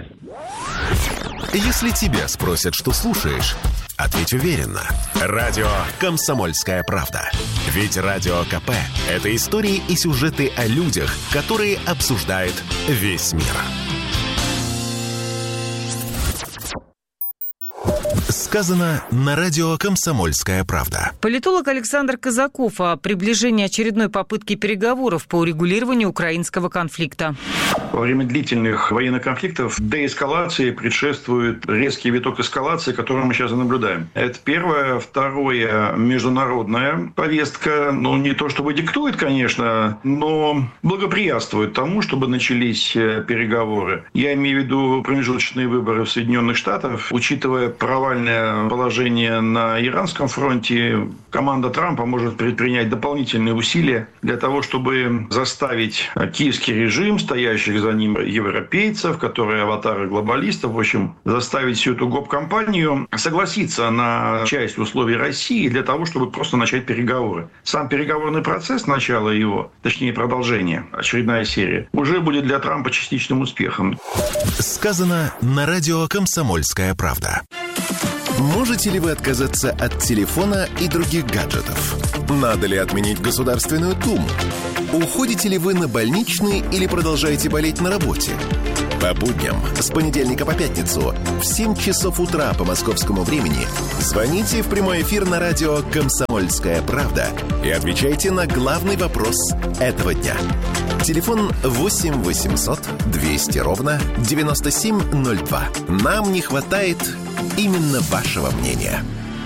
Если тебя спросят, что слушаешь, ответь уверенно. Радио «Комсомольская правда». Ведь Радио КП – это истории и сюжеты о людях, которые обсуждает весь мир. Сказано на радио «Комсомольская правда». Политолог Александр Казаков о приближении очередной попытки переговоров по урегулированию украинского конфликта. Во время длительных военных конфликтов деэскалации предшествует резкий виток эскалации, который мы сейчас и наблюдаем. Это первое. Второе. Международная повестка. Ну, не то чтобы диктует, конечно, но благоприятствует тому, чтобы начались переговоры. Я имею в виду промежуточные выборы в Соединенных Штатах. Учитывая провальное положение на иранском фронте, команда Трампа может предпринять дополнительные усилия для того, чтобы заставить киевский режим, стоящих за ним европейцев, которые аватары глобалистов, в общем, заставить всю эту гоп-компанию согласиться на часть условий России для того, чтобы просто начать переговоры. Сам переговорный процесс, начало его, точнее продолжение, очередная серия, уже будет для Трампа частичным успехом. Сказано на радио «Комсомольская правда». Можете ли вы отказаться от телефона и других гаджетов? Надо ли отменить Государственную Думу? Уходите ли вы на больничный или продолжаете болеть на работе? По будням с понедельника по пятницу в семь часов утра по московскому времени звоните в прямой эфир на радио «Комсомольская правда» и отвечайте на главный вопрос этого дня. Телефон восемь восемьсот двести ровно девяносто семь ноль два. Нам не хватает именно вашего мнения.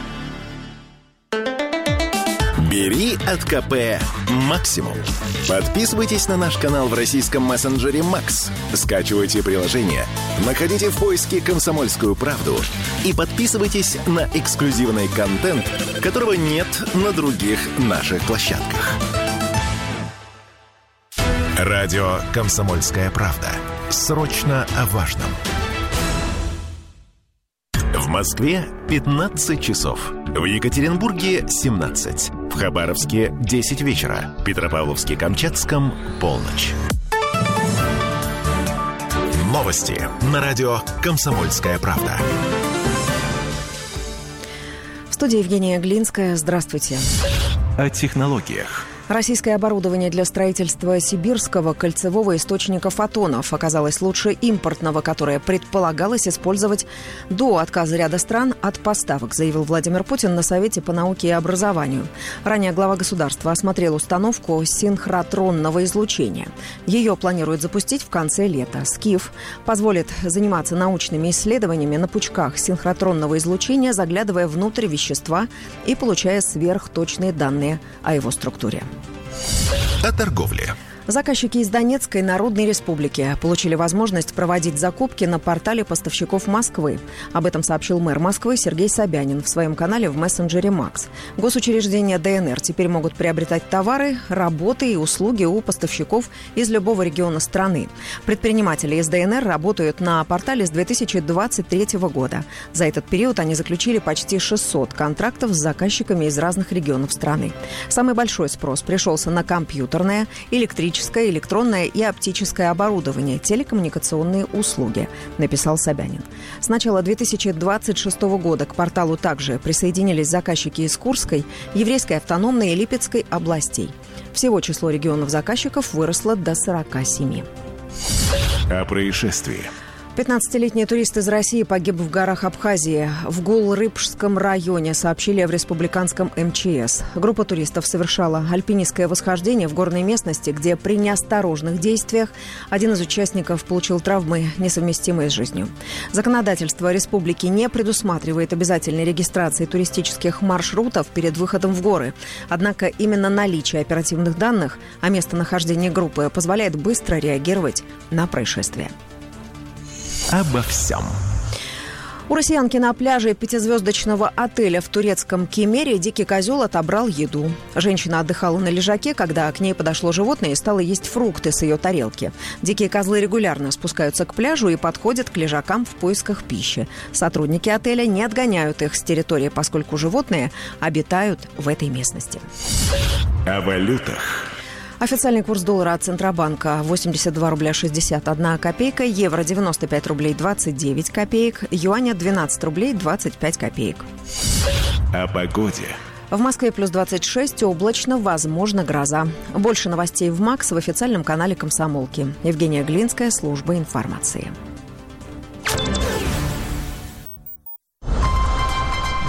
Бери от КП максимум. Подписывайтесь на наш канал в российском мессенджере Макс. Скачивайте приложение, находите в поиске «Комсомольскую правду» и подписывайтесь на эксклюзивный контент, которого нет на других наших площадках. Радио «Комсомольская правда». Срочно о важном. В Москве пятнадцать часов. В Екатеринбурге семнадцать. В Хабаровске десять вечера. В Петропавловске-Камчатском полночь. Новости на радио «Комсомольская правда». В студии Евгения Глинская. Здравствуйте. О технологиях. Российское оборудование для строительства сибирского кольцевого источника фотонов оказалось лучше импортного, которое предполагалось использовать до отказа ряда стран от поставок, заявил Владимир Путин на Совете по науке и образованию. Ранее глава государства осмотрел установку синхротронного излучения. Ее планируют запустить в конце лета. СКИФ позволит заниматься научными исследованиями на пучках синхротронного излучения, заглядывая внутрь вещества и получая сверхточные данные о его структуре. О торговле. Заказчики из Донецкой Народной Республики получили возможность проводить закупки на портале поставщиков Москвы. Об этом сообщил мэр Москвы Сергей Собянин в своем канале в мессенджере Макс. Госучреждения ДНР теперь могут приобретать товары, работы и услуги у поставщиков из любого региона страны. Предприниматели из ДНР работают на портале с две тысячи двадцать третьего года. За этот период они заключили почти шестьсот контрактов с заказчиками из разных регионов страны. Самый большой спрос пришелся на компьютерное, электрическое, электронное и оптическое оборудование, телекоммуникационные услуги, написал Собянин. С начала две тысячи двадцать шестого года к порталу также присоединились заказчики из Курской, Еврейской автономной и Липецкой областей. Всего число регионов заказчиков выросло до сорока семи. О происшествии. пятнадцатилетний турист из России погиб в горах Абхазии. В Гул-Рыпшском районе, сообщили в республиканском эм че эс. Группа туристов совершала альпинистское восхождение в горной местности, где при неосторожных действиях один из участников получил травмы, несовместимые с жизнью. Законодательство республики не предусматривает обязательной регистрации туристических маршрутов перед выходом в горы. Однако именно наличие оперативных данных о местонахождении группы позволяет быстро реагировать на происшествие. Обо всем. У россиянки на пляже пятизвездочного отеля в турецком Кемере дикий козел отобрал еду. Женщина отдыхала на лежаке, когда к ней подошло животное и стало есть фрукты с ее тарелки. Дикие козлы регулярно спускаются к пляжу и подходят к лежакам в поисках пищи. Сотрудники отеля не отгоняют их с территории, поскольку животные обитают в этой местности. О валютах. Официальный курс доллара от Центробанка восемьдесят два рубля шестьдесят одна копейка, евро девяносто пять рублей двадцать девять копеек, юаня двенадцать рублей двадцать пять копеек. О погоде. В Москве плюс двадцать шесть, облачно, возможно гроза. Больше новостей в МАКС в официальном канале «Комсомолки». Евгения Глинская, служба информации.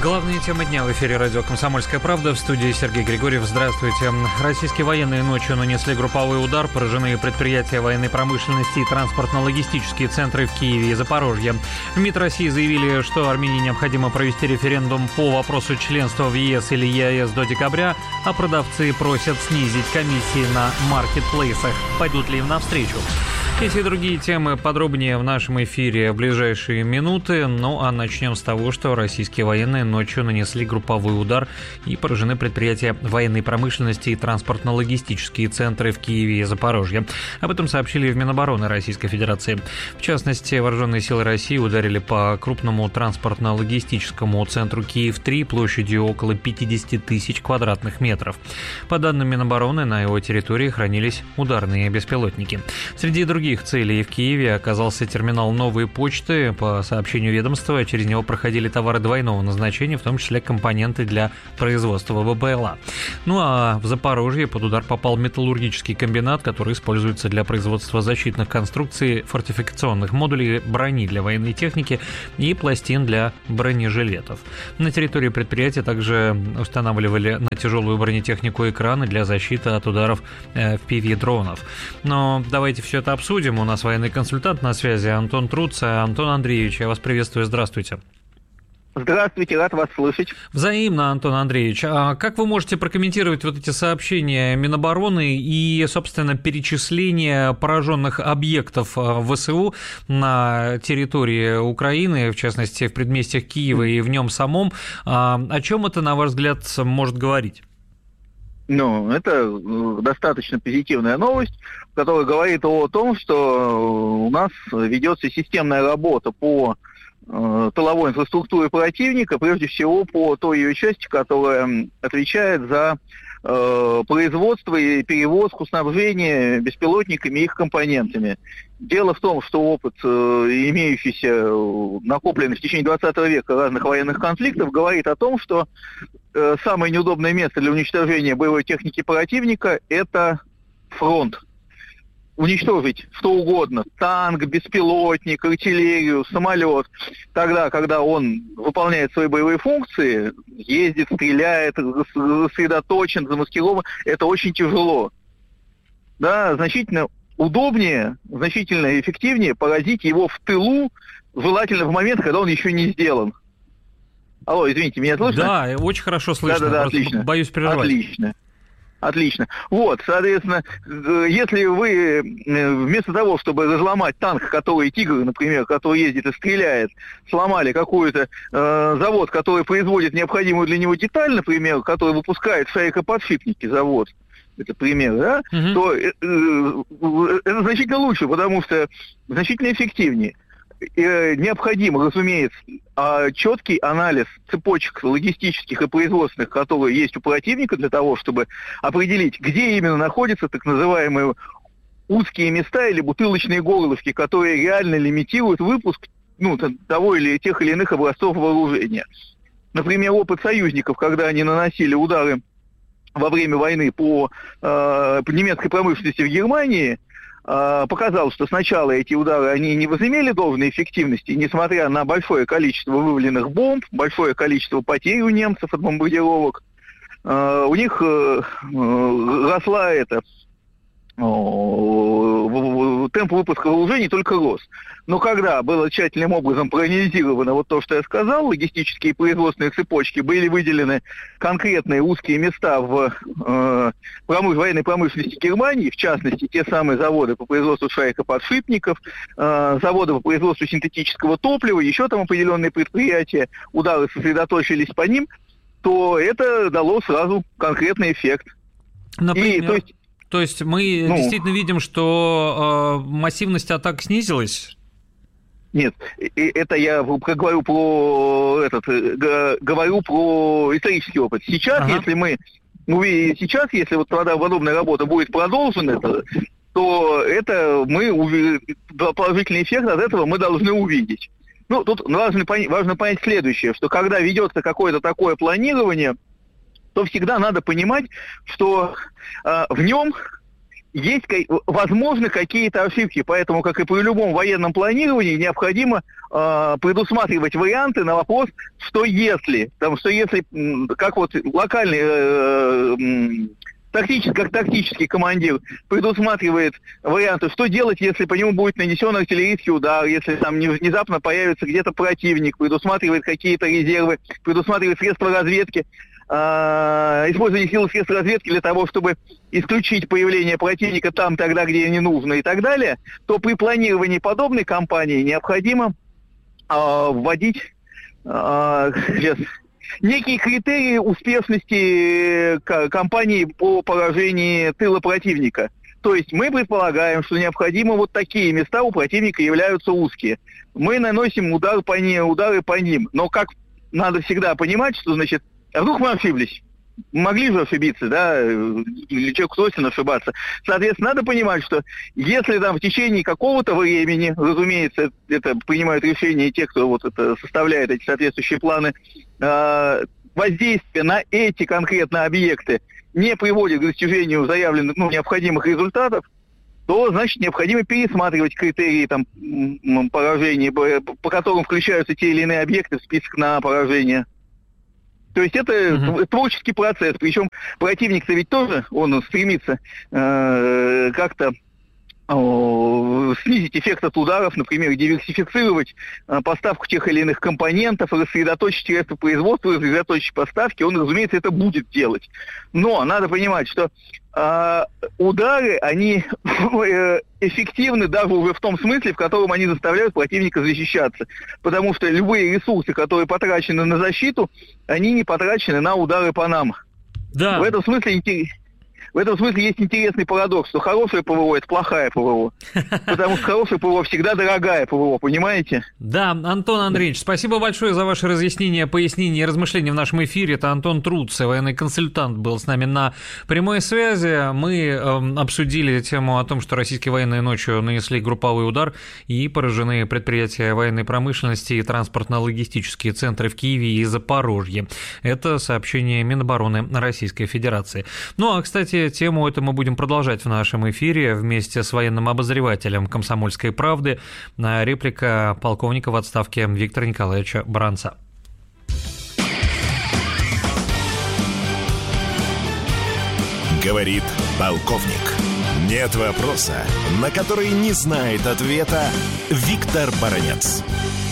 Главные темы дня в эфире радио «Комсомольская правда». В студии Сергей Григорьев. Здравствуйте. Российские военные ночью нанесли групповой удар. Поражены предприятия военной промышленности и транспортно-логистические центры в Киеве и Запорожье. В МИД России заявили, что Армении необходимо провести референдум по вопросу членства в ЕС или ЕАЭС до декабря, а продавцы просят снизить комиссии на маркетплейсах. Пойдут ли им навстречу? Эти и другие темы подробнее в нашем эфире в ближайшие минуты. Ну а начнем с того, что российские военные ночью нанесли групповой удар и поражены предприятия военной промышленности и транспортно-логистические центры в Киеве и Запорожье. Об этом сообщили в Минобороны Российской Федерации. В частности, вооруженные силы России ударили по крупному транспортно-логистическому центру Киев-три площадью около пятьдесят тысяч квадратных метров. По данным Минобороны, на его территории хранились ударные беспилотники. Среди других целей в Киеве оказался терминал «Новые почты». По сообщению ведомства, через него проходили товары двойного назначения, в том числе компоненты для производства БПЛА. Ну а в Запорожье под удар попал металлургический комбинат, который используется для производства защитных конструкций, фортификационных модулей, брони для военной техники и пластин для бронежилетов. На территории предприятия также устанавливали на тяжелую бронетехнику экраны для защиты от ударов эф пи ви-дронов. Но давайте все это обсудим. У нас военный консультант на связи Антон Труц. Антон Андреевич, я вас приветствую, здравствуйте. Здравствуйте, рад вас слышать. Взаимно, Антон Андреевич. А как вы можете прокомментировать вот эти сообщения Минобороны и, собственно, перечисление пораженных объектов ВСУ на территории Украины, в частности, в предместьях Киева и в нем самом? О чем это, на ваш взгляд, может говорить? Ну, это достаточно позитивная новость, которая говорит о том, что у нас ведется системная работа по э, тыловой инфраструктуре противника, прежде всего по той ее части, которая отвечает за э, производство и перевозку, снабжение беспилотниками и их компонентами. Дело в том, что опыт, э, имеющийся, накопленный в течение двадцатого века разных военных конфликтов, говорит о том, что э, самое неудобное место для уничтожения боевой техники противника – это фронт. Уничтожить что угодно – танк, беспилотник, артиллерию, самолет. Тогда, когда он выполняет свои боевые функции, ездит, стреляет, сосредоточен, замаскирован, это очень тяжело. Да, значительно удобнее, значительно эффективнее поразить его в тылу, желательно в момент, когда он еще не сделан. Алло, извините, меня слышно? Да, очень хорошо слышно. Да-да-да, отлично. Боюсь прервать. Отлично. Отлично. Вот, соответственно, если вы вместо того, чтобы разломать танк, который «Тигр», например, который ездит и стреляет, сломали какой-то э, завод, который производит необходимую для него деталь, например, который выпускает шарикоподшипники, завод, это пример, да, угу. то э, э, это значительно лучше, потому что значительно эффективнее. И необходим, разумеется, четкий анализ цепочек логистических и производственных, которые есть у противника, для того, чтобы определить, где именно находятся так называемые узкие места или бутылочные горлышки, которые реально лимитируют выпуск ну, того или тех или иных образцов вооружения. Например, опыт союзников, когда они наносили удары во время войны по, э, по немецкой промышленности в Германии, показал, что сначала эти удары они не возымели должной эффективности, несмотря на большое количество вываленных бомб, большое количество потерь у немцев от бомбардировок. У них росла это темп выпуска вооружений только рос. Но когда было тщательным образом проанализировано вот то, что я сказал, логистические и производственные цепочки, были выделены конкретные узкие места в э, промыш... военной промышленности Германии, в частности, те самые заводы по производству шарикоподшипников, э, заводы по производству синтетического топлива, еще там определенные предприятия, удары сосредоточились по ним, то это дало сразу конкретный эффект. Например? И, то есть, То есть мы ну, действительно видим, что э, массивность атак снизилась? Нет, это я говорю про этот, говорю про исторический опыт. Сейчас, ага. если мы увидим, сейчас, если вот подобная работа будет продолжена, то, то это мы положительный эффект от этого мы должны увидеть. Ну, тут важно, важно понять следующее, что когда ведется какое-то такое планирование, то всегда надо понимать, что э, в нем есть, возможно, какие-то ошибки, поэтому, как и при любом военном планировании, необходимо э, предусматривать варианты на вопрос, что если, там, что если, как вот локальный, э, э, тактический, как тактический командир предусматривает варианты, что делать, если по нему будет нанесен артиллерийский удар, если там внезапно появится где-то противник, предусматривает какие-то резервы, предусматривает средства разведки, использование сил и средств разведки для того, чтобы исключить появление противника там, тогда, где не нужно и так далее, то при планировании подобной кампании необходимо э, вводить э, сейчас, некие критерии успешности кампании по поражению тыла противника. То есть мы предполагаем, что необходимо вот такие места у противника являются узкие. Мы наносим удар по ним, удары по ним. Но как надо всегда понимать, что, значит, а вдруг мы ошиблись? Могли же ошибиться, да, или человеку свойственно ошибаться. Соответственно, надо понимать, что если там в течение какого-то времени, разумеется, это принимают решения те, кто вот это составляет эти соответствующие планы, э, воздействие на эти конкретно объекты не приводит к достижению заявленных, ну, необходимых результатов, то, значит, необходимо пересматривать критерии там поражения, по, по которым включаются те или иные объекты в список на поражение. То есть это uh-huh. творческий процесс, причем противник-то ведь тоже, он стремится э, как-то э, снизить эффект от ударов, например, диверсифицировать э, поставку тех или иных компонентов, рассредоточить средства производства, рассредоточить поставки, он, разумеется, это будет делать. Но надо понимать, что э, удары, они эффективны даже уже в том смысле, в котором они заставляют противника защищаться. Потому что любые ресурсы, которые потрачены на защиту, они не потрачены на удары по нам. Да. В этом смысле В этом смысле есть интересный парадокс, что хорошее ПВО – это плохая ПВО. Потому что хорошее ПВО всегда дорогая ПВО, понимаете? Да, Антон Андреевич, спасибо большое за ваши разъяснения, пояснения и размышления в нашем эфире. Это Антон Труц, военный консультант, был с нами на прямой связи. Мы э, обсудили тему о том, что российские военные ночью нанесли групповой удар и поражены предприятия военной промышленности и транспортно-логистические центры в Киеве и Запорожье. Это сообщение Минобороны Российской Федерации. Ну, а, кстати, тему эту мы будем продолжать в нашем эфире вместе с военным обозревателем «Комсомольской правды». Реплика полковника в отставке Виктора Николаевича Баранца. Говорит полковник. Нет вопроса, на который не знает ответа Виктор Баранец.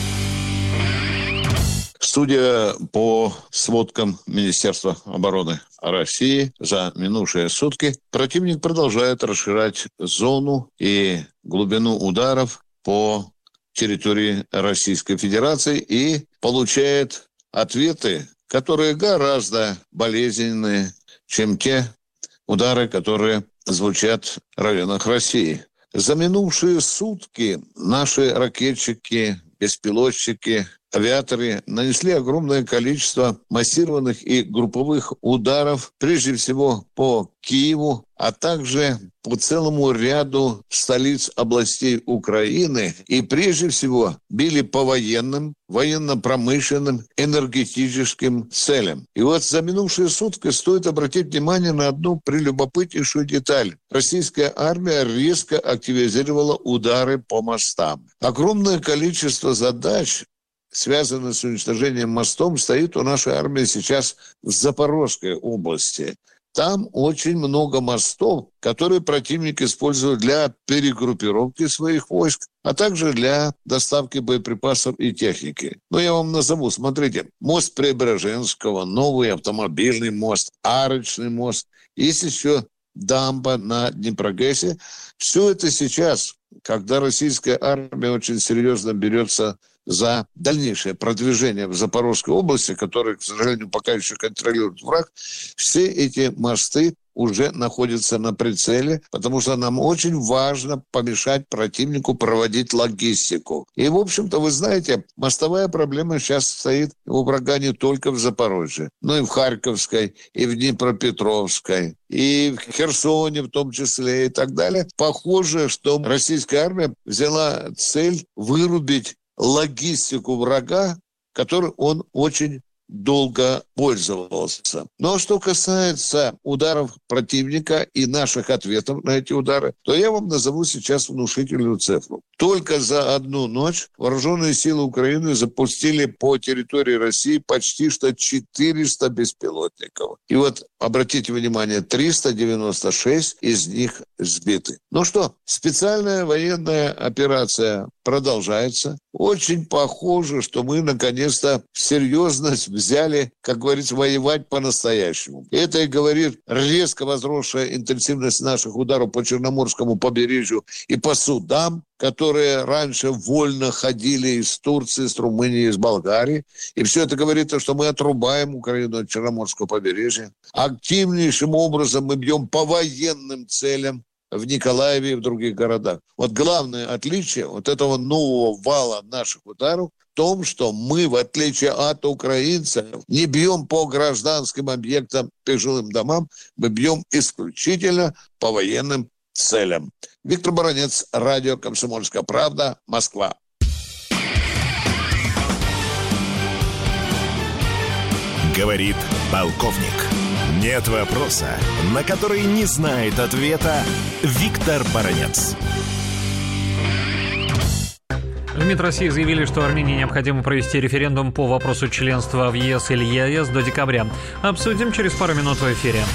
Судя по сводкам Министерства обороны России, за минувшие сутки противник продолжает расширять зону и глубину ударов по территории Российской Федерации и получает ответы, которые гораздо болезненнее, чем те удары, которые звучат в районах России. За минувшие сутки наши ракетчики, беспилотчики, авиаторы нанесли огромное количество массированных и групповых ударов, прежде всего по Киеву, а также по целому ряду столиц областей Украины. И прежде всего били по военным, военно-промышленным, энергетическим целям. И вот за минувшие сутки стоит обратить внимание на одну прелюбопытнейшую деталь. Российская армия резко активизировала удары по мостам. Огромное количество задач, связанных с уничтожением мостом, стоит у нашей армии сейчас в Запорожской области. Там очень много мостов, которые противник использует для перегруппировки своих войск, а также для доставки боеприпасов и техники. Но я вам назову, смотрите, мост Преображенского, новый автомобильный мост, арочный мост, есть еще дамба на Днепрогэсе. Все это сейчас, когда российская армия очень серьезно берется за дальнейшее продвижение в Запорожской области, которое, к сожалению, пока еще контролирует враг, все эти мосты уже находятся на прицеле, потому что нам очень важно помешать противнику проводить логистику. И, в общем-то, вы знаете, мостовая проблема сейчас стоит у врага не только в Запорожье, но и в Харьковской, и в Днепропетровской, и в Херсоне в том числе, и так далее. Похоже, что российская армия взяла цель вырубить логистику врага, которую он очень долго пользовался. Но что касается ударов противника и наших ответов на эти удары, то я вам назову сейчас внушительную цифру. Только за одну ночь вооруженные силы Украины запустили по территории России почти что четыреста беспилотников. И вот, обратите внимание, триста девяносто шесть из них сбиты. Ну что, специальная военная операция продолжается. Очень похоже, что мы наконец-то серьезно взяли, как говорится, воевать по-настоящему. Это и говорит резко возросшая интенсивность наших ударов по Черноморскому побережью и по судам, которые раньше вольно ходили из Турции, из Румынии, из Болгарии. И все это говорит, что мы отрубаем Украину от Черноморского побережья. Активнейшим образом мы бьем по военным целям в Николаеве и в других городах. Вот главное отличие вот этого нового вала наших ударов в том, что мы, в отличие от украинцев, не бьем по гражданским объектам, по жилым домам, мы бьем исключительно по военным целям. Виктор Баранец, радио «Комсомольская правда», Москва. Говорит полковник. Нет вопроса, на который не знает ответа Виктор Баранец. В МИД России заявили, что Армении необходимо провести референдум по вопросу членства в ЕС или ЕАЭС до декабря. Обсудим через пару минут в эфире.